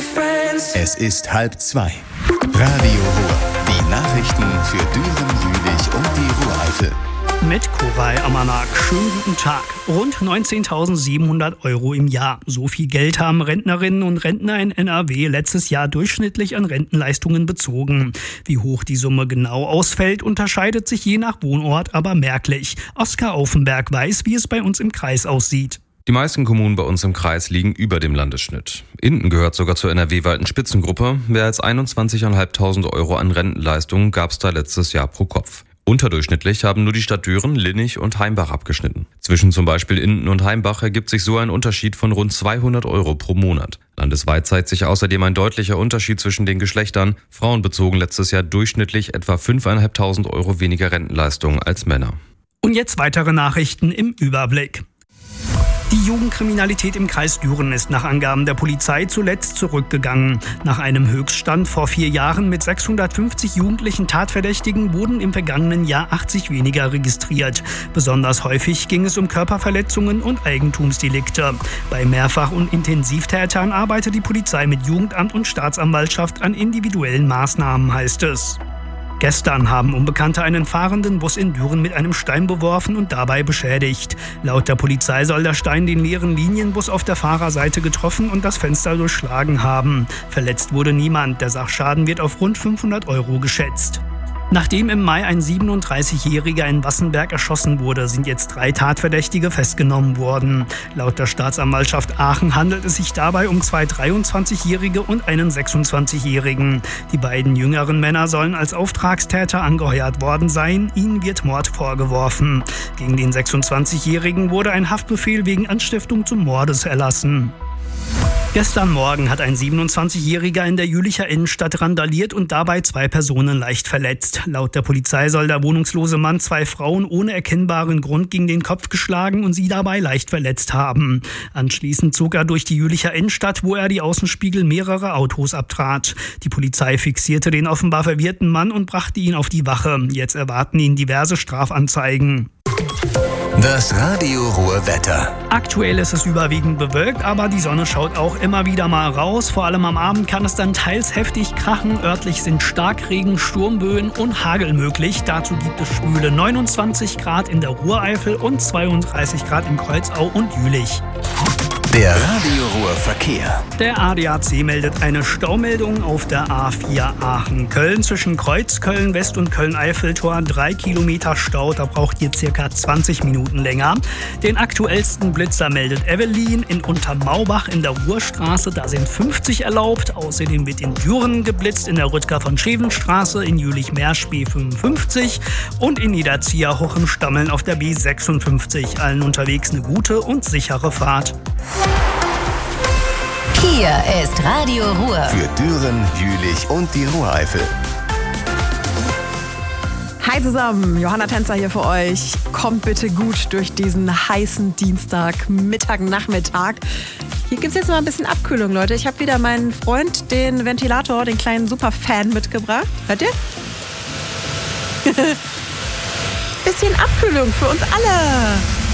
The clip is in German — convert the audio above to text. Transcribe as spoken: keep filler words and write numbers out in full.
Es ist halb zwei. Radio Ruhr. Die Nachrichten für Düren, Jülich und die Ruhreifel. Mit Koray Amanak. Schönen guten Tag. Rund neunzehntausendsiebenhundert Euro im Jahr. So viel Geld haben Rentnerinnen und Rentner in N R W letztes Jahr durchschnittlich an Rentenleistungen bezogen. Wie hoch die Summe genau ausfällt, unterscheidet sich je nach Wohnort aber merklich. Oskar Aufenberg weiß, wie es bei uns im Kreis aussieht. Die meisten Kommunen bei uns im Kreis liegen über dem Landesschnitt. Inden gehört sogar zur N R W-weiten Spitzengruppe. Mehr als einundzwanzigtausendfünfhundert Euro an Rentenleistungen gab es da letztes Jahr pro Kopf. Unterdurchschnittlich haben nur die Stadt Düren, Linnich und Heimbach abgeschnitten. Zwischen zum Beispiel Inden und Heimbach ergibt sich so ein Unterschied von rund zweihundert Euro pro Monat. Landesweit zeigt sich außerdem ein deutlicher Unterschied zwischen den Geschlechtern. Frauen bezogen letztes Jahr durchschnittlich etwa fünftausendfünfhundert Euro weniger Rentenleistungen als Männer. Und jetzt weitere Nachrichten im Überblick. Die Jugendkriminalität im Kreis Düren ist nach Angaben der Polizei zuletzt zurückgegangen. Nach einem Höchststand vor vier Jahren mit sechshundertfünfzig jugendlichen Tatverdächtigen wurden im vergangenen Jahr achtzig weniger registriert. Besonders häufig ging es um Körperverletzungen und Eigentumsdelikte. Bei Mehrfach- und Intensivtätern arbeitet die Polizei mit Jugendamt und Staatsanwaltschaft an individuellen Maßnahmen, heißt es. Gestern haben Unbekannte einen fahrenden Bus in Düren mit einem Stein beworfen und dabei beschädigt. Laut der Polizei soll der Stein den leeren Linienbus auf der Fahrerseite getroffen und das Fenster durchschlagen haben. Verletzt wurde niemand. Der Sachschaden wird auf rund fünfhundert Euro geschätzt. Nachdem im Mai ein siebenunddreißigjähriger in Wassenberg erschossen wurde, sind jetzt drei Tatverdächtige festgenommen worden. Laut der Staatsanwaltschaft Aachen handelt es sich dabei um zwei dreiundzwanzigjährige und einen sechsundzwanzigjährigen. Die beiden jüngeren Männer sollen als Auftragstäter angeheuert worden sein. Ihnen wird Mord vorgeworfen. Gegen den sechsundzwanzigjährigen wurde ein Haftbefehl wegen Anstiftung zum Mordes erlassen. Gestern Morgen hat ein siebenundzwanzigjähriger in der Jülicher Innenstadt randaliert und dabei zwei Personen leicht verletzt. Laut der Polizei soll der wohnungslose Mann zwei Frauen ohne erkennbaren Grund gegen den Kopf geschlagen und sie dabei leicht verletzt haben. Anschließend zog er durch die Jülicher Innenstadt, wo er die Außenspiegel mehrerer Autos abtrat. Die Polizei fixierte den offenbar verwirrten Mann und brachte ihn auf die Wache. Jetzt erwarten ihn diverse Strafanzeigen. Das Radio Ruhr Wetter. Aktuell ist es überwiegend bewölkt, aber die Sonne schaut auch immer wieder mal raus. Vor allem am Abend kann es dann teils heftig krachen. Örtlich sind Starkregen, Sturmböen und Hagel möglich. Dazu gibt es schwüle neunundzwanzig Grad in der Ruhreifel und zweiunddreißig Grad in Kreuzau und Jülich. Der Radio Ruhr Verkehr. Der A D A C meldet eine Staumeldung auf der A vier Aachen-Köln zwischen Kreuz, Köln-West und Köln-Eiffeltor. Drei Kilometer Stau, da braucht ihr circa zwanzig Minuten länger. Den aktuellsten Blitzer meldet Evelyn in Untermaubach in der Ruhrstraße. Da sind fünfzig erlaubt. Außerdem wird in Düren geblitzt in der Rüttger von Schevenstraße, in Jülich-Mersch B fünfundfünfzig und in Niederzieher hoch im Stammeln auf der B sechsundfünfzig. Allen unterwegs eine gute und sichere Fahrt. Hier ist Radio Ruhr. Für Düren, Jülich und die Ruhreifel. Hi zusammen, Johanna Tänzer hier für euch. Kommt bitte gut durch diesen heißen Dienstag, Mittag, Nachmittag. Hier gibt es jetzt mal ein bisschen Abkühlung, Leute. Ich habe wieder meinen Freund, den Ventilator, den kleinen Superfan mitgebracht. Hört ihr? Bisschen Abkühlung für uns alle.